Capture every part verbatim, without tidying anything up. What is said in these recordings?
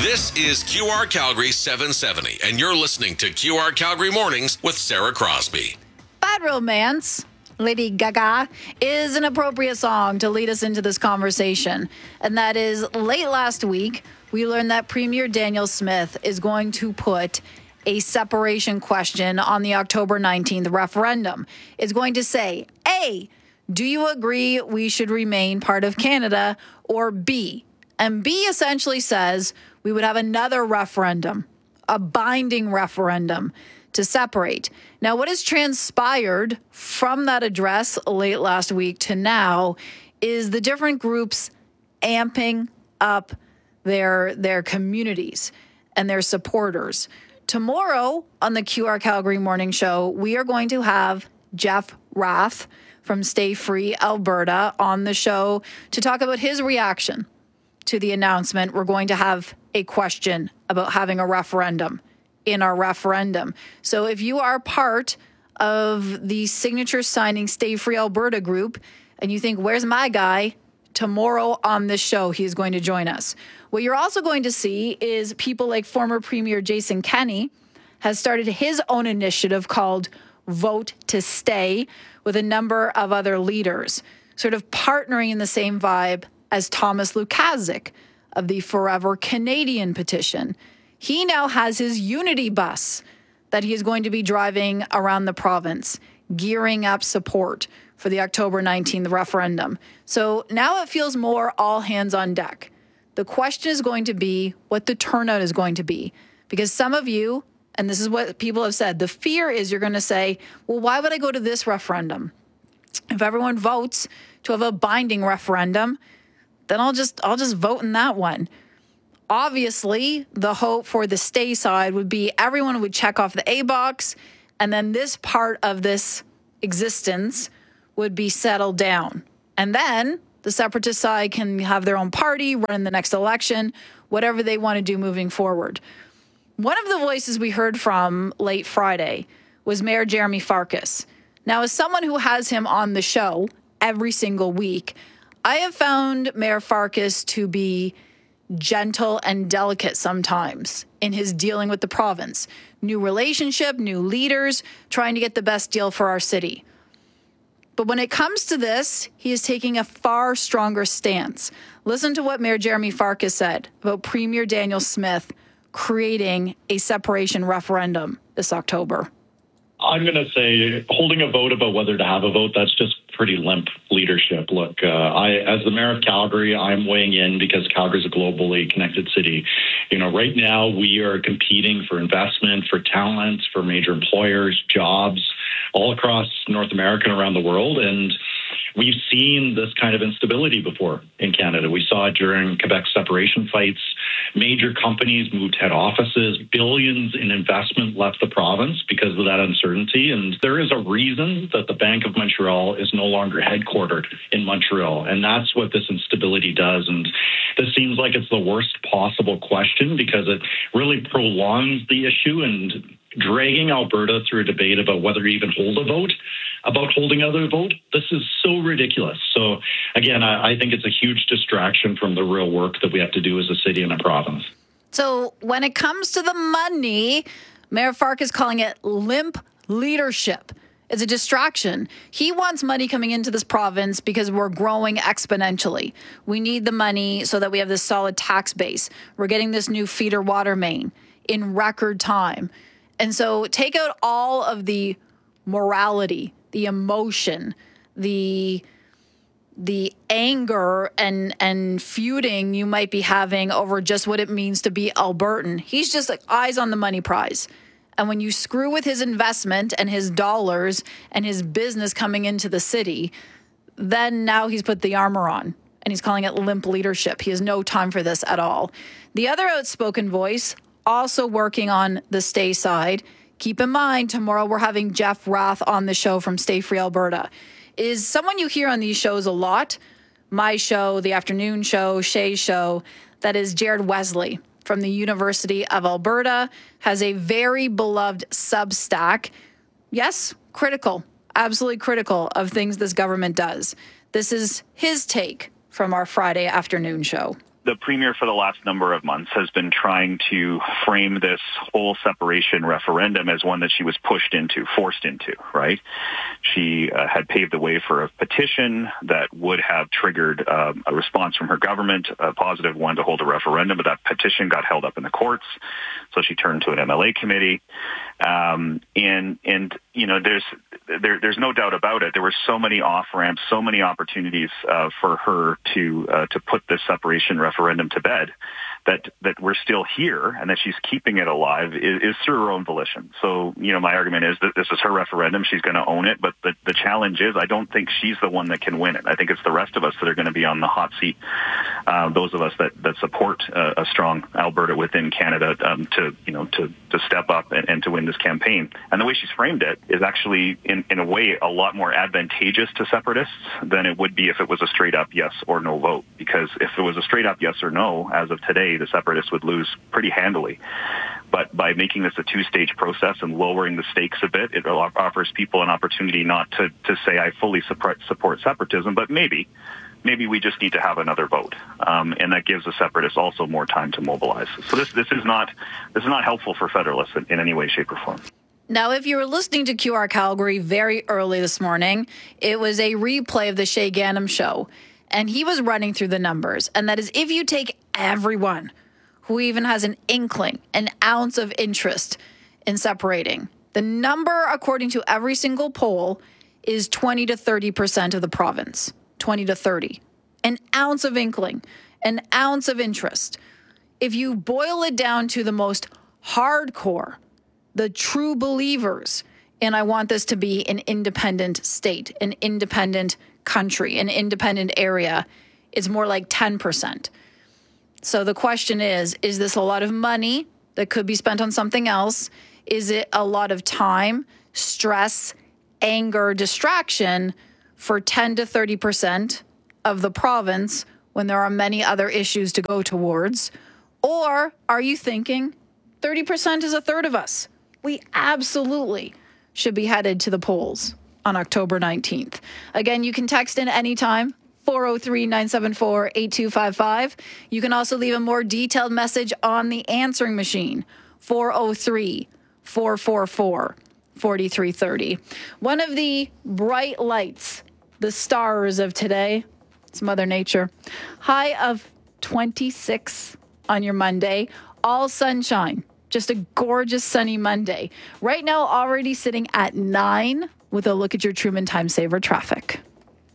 This is Q R Calgary seven seventy, and you're listening to Q R Calgary Mornings with Sarah Crosby. Bad Romance, Lady Gaga, is an appropriate song to lead us into this conversation. And that is, late last week, we learned that Premier Danielle Smith is going to put a separation question on the October nineteenth referendum. It's going to say, A, do you agree we should remain part of Canada, or B? And B essentially says we would have another referendum, a binding referendum to separate. Now, what has transpired from that address late last week to now is the different groups amping up their, their communities and their supporters. Tomorrow on the Q R Calgary Morning Show, we are going to have Jeff Rath from Stay Free Alberta on the show to talk about his reaction to the announcement. We're going to have a question about having a referendum in our referendum. So if you are part of the signature signing Stay Free Alberta group and you think, where's my guy? Tomorrow on this show, he is going to join us. What you're also going to see is people like former Premier Jason Kenney has started his own initiative called Vote to Stay with a number of other leaders, sort of partnering in the same vibe as Thomas Lukaszuk of the Forever Canadian petition. He now has his Unity bus that he is going to be driving around the province, gearing up support for the October nineteenth referendum. So now it feels more all hands on deck. The question is going to be what the turnout is going to be. Because some of you, and this is what people have said, the fear is you're going to say, well, why would I go to this referendum? If everyone votes to have a binding referendum, then I'll just I'll just vote in that one. Obviously, the hope for the stay side would be everyone would check off the A box, and then this part of this existence would be settled down. And then the separatist side can have their own party, run in the next election, whatever they want to do moving forward. One of the voices we heard from late Friday was Mayor Jeremy Farkas. Now, as someone who has him on the show every single week, I have found Mayor Farkas to be gentle and delicate sometimes in his dealing with the province. New relationship, new leaders, trying to get the best deal for our city. But when it comes to this, he is taking a far stronger stance. Listen to what Mayor Jeremy Farkas said about Premier Danielle Smith creating a separation referendum this October. I'm going to say holding a vote about whether to have a vote, that's just pretty limp leadership. Look, uh, I, as the mayor of Calgary, I'm weighing in because Calgary is a globally connected city. You know, right now we are competing for investment, for talent, for major employers, jobs all across North America and around the world. And we've seen this kind of instability before in Canada. We saw it during Quebec separation fights. Major companies moved head offices. Billions in investment left the province because of that uncertainty. And there is a reason that the Bank of Montreal is no longer headquartered in Montreal. And that's what this instability does. And this seems like it's the worst possible question because it really prolongs the issue and dragging Alberta through a debate about whether to even hold a vote, about holding another vote. This is so ridiculous. So, again, I, I think it's a huge distraction from the real work that we have to do as a city and a province. So when it comes to the money, Mayor Farkas is calling it limp leadership. It's a distraction. He wants money coming into this province because we're growing exponentially. We need the money so that we have this solid tax base. We're getting this new feeder water main in record time. And so take out all of the morality, the emotion, the the anger and and feuding you might be having over just what it means to be Albertan. He's just like eyes on the money prize. And when you screw with his investment and his dollars and his business coming into the city, then now he's put the armor on and he's calling it limp leadership. He has no time for this at all. The other outspoken voice, also working on the stay side. Keep in mind, tomorrow we're having Jeff Rath on the show from Stay Free Alberta. Is someone you hear on these shows a lot. My show, the afternoon show, Shay's show. That is Jared Wesley from the University of Alberta. Has a very beloved Substack. Yes, critical, absolutely critical of things this government does. This is his take from our Friday afternoon show. the premier for the last number of months has been trying to frame this whole separation referendum as one that she was pushed into, forced into, right? She uh, had paved the way for a petition that would have triggered um, a response from her government, a positive one, to hold a referendum, but that petition got held up in the courts. So she turned to an M L A committee. Um, and, and, you know, there's, there, there's no doubt about it. There were so many off-ramps, so many opportunities uh, for her to, uh, to put this separation referendum to bed, that that we're still here and that she's keeping it alive is, is through her own volition. So, you know, my argument is that this is her referendum. She's going to own it. But the, the challenge is I don't think she's the one that can win it. I think it's the rest of us that are going to be on the hot seat, uh, those of us that, that support uh, a strong Alberta within Canada um, to, you know, to, to step up and, and to win this campaign. And the way she's framed it is actually, in, in a way, a lot more advantageous to separatists than it would be if it was a straight-up yes or no vote. Because if it was a straight-up yes or no, as of today, the separatists would lose pretty handily. But by making this a two-stage process and lowering the stakes a bit, it offers people an opportunity not to, to say, I fully support, support separatism, but maybe, maybe we just need to have another vote. Um, and that gives the separatists also more time to mobilize. So this, this is not, this is not helpful for Federalists in, in any way, shape, or form. Now, if you were listening to Q R Calgary very early this morning, it was a replay of the Shay Ganem show. And he was running through the numbers. And that is, if you take everyone who even has an inkling, an ounce of interest in separating, the number, according to every single poll, is twenty to thirty percent of the province. twenty to thirty. An ounce of inkling, an ounce of interest. If you boil it down to the most hardcore, the true believers, and I want this to be an independent state, an independent country, an independent area, it's more like ten percent. So the question is, is this a lot of money that could be spent on something else? Is it a lot of time, stress, anger, distraction for ten to thirty percent of the province when there are many other issues to go towards? Or are you thinking thirty percent is a third of us? We absolutely should be headed to the polls on October nineteenth. Again, you can text in anytime, four oh three, nine seven four, eight two five five. You can also leave a more detailed message on the answering machine, four oh three, four four four, four three three oh. One of the bright lights, the stars of today, it's Mother Nature. High of twenty-six on your Monday, all sunshine. Just a gorgeous sunny Monday. Right now, already sitting at nine with a look at your Truman Time Saver traffic.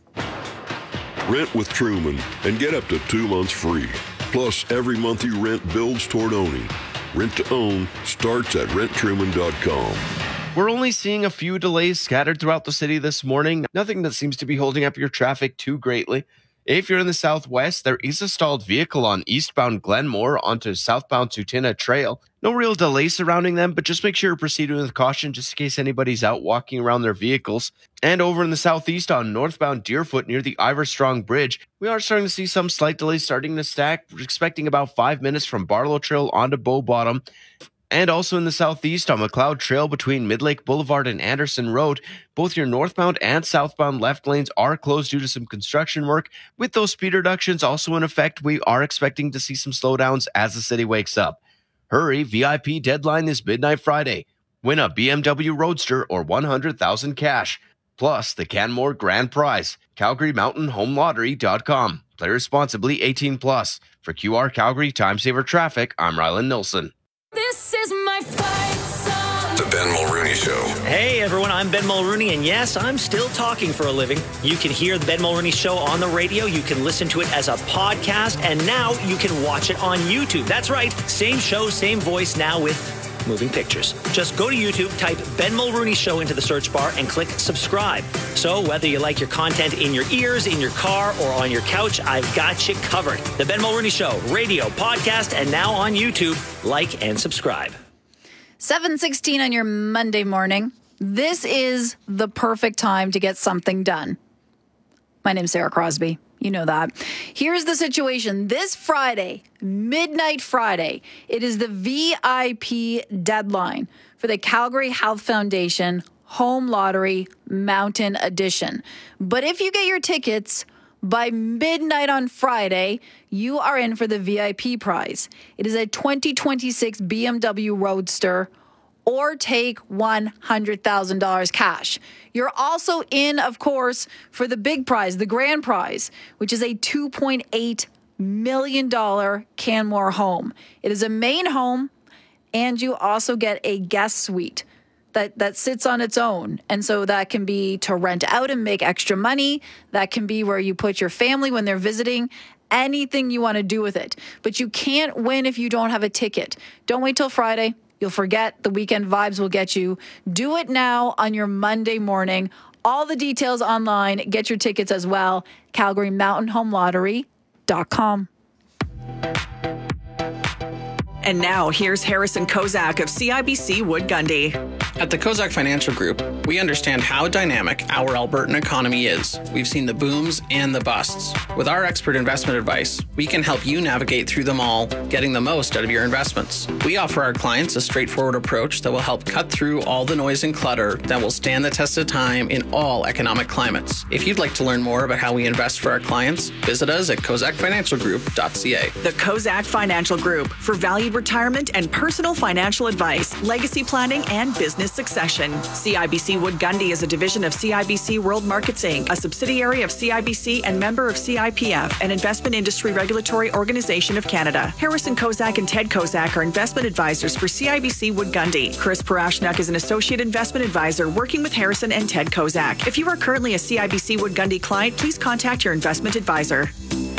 Rent with Truman and get up to two months free. Plus, every month you rent builds toward owning. Rent to own starts at rent truman dot com. We're only seeing a few delays scattered throughout the city this morning. Nothing that seems to be holding up your traffic too greatly. If you're in the southwest, there is a stalled vehicle on eastbound Glenmore onto southbound Tutina Trail. No real delay surrounding them, but just make sure you're proceeding with caution just in case anybody's out walking around their vehicles. And over in the southeast on northbound Deerfoot near the Iverstrong Bridge, we are starting to see some slight delays starting to stack. We're expecting about five minutes from Barlow Trail onto Bow Bottom. And also in the southeast on McLeod Trail between Midlake Boulevard and Anderson Road, both your northbound and southbound left lanes are closed due to some construction work. With those speed reductions also in effect, we are expecting to see some slowdowns as the city wakes up. Hurry, V I P deadline is midnight Friday. Win a B M W Roadster or one hundred thousand dollars cash. Plus the Canmore Grand Prize. Calgary Mountain Home Lottery dot com. Play responsibly, eighteen plus. For Q R Calgary Time Saver Traffic, I'm Rylan Nilsson. This is my fight song. The Ben Mulrooney Show. Hey everyone, I'm Ben Mulrooney, and yes, I'm still talking for a living. You can hear the Ben Mulrooney Show on the radio, you can listen to it as a podcast, and now you can watch it on YouTube. That's right, same show, same voice, now with moving pictures. Just go to YouTube, type Ben Mulrooney Show into the search bar, and click subscribe. So whether you like your content in your ears, in your car, or on your couch, I've got you covered. The Ben Mulrooney Show, radio, podcast, and now on YouTube. Like and subscribe. seven sixteen on your Monday morning. This is the perfect time to get something done. My name's Sarah Crosby. You know that. Here's the situation. This Friday, midnight Friday, it is the V I P deadline for the Calgary Health Foundation Home Lottery Mountain Edition. But if you get your tickets by midnight on Friday, you are in for the V I P prize. It is a twenty twenty-six B M W Roadster, or take one hundred thousand dollars cash. You're also in, of course, for the big prize, the grand prize, which is a two point eight million dollars Canmore home. It is a main home, and you also get a guest suite that, that sits on its own. And so that can be to rent out and make extra money. That can be where you put your family when they're visiting. Anything you want to do with it. But you can't win if you don't have a ticket. Don't wait till Friday. You'll forget. The weekend vibes will get you. Do it now on your Monday morning. All the details online. Get your tickets as well. Calgary Mountain Home Lottery dot com. And now, here's Harrison Kozak of C I B C Wood Gundy. At the Kozak Financial Group, we understand how dynamic our Albertan economy is. We've seen the booms and the busts. With our expert investment advice, we can help you navigate through them all, getting the most out of your investments. We offer our clients a straightforward approach that will help cut through all the noise and clutter that will stand the test of time in all economic climates. If you'd like to learn more about how we invest for our clients, visit us at kozak financial group dot c a. The Kozak Financial Group for valued retirement and personal financial advice, legacy planning, and business succession. C I B C Wood Gundy is a division of C I B C World Markets Incorporated, a subsidiary of C I B C and member of C I P F, an investment industry regulatory organization of Canada. Harrison Kozak and Ted Kozak are investment advisors for C I B C Wood Gundy. Chris Parashnak is an associate investment advisor working with Harrison and Ted Kozak. If you are currently a C I B C Wood Gundy client, please contact your investment advisor.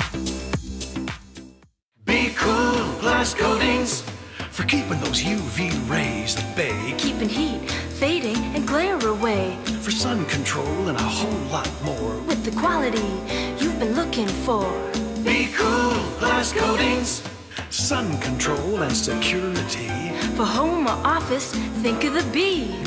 Be cool, glass coatings, for keeping those U V rays at bay. Keeping heat, fading, and glare away. For sun control and a whole lot more. With the quality you've been looking for. Be cool, glass coatings, sun control and security. For home or office, think of the B.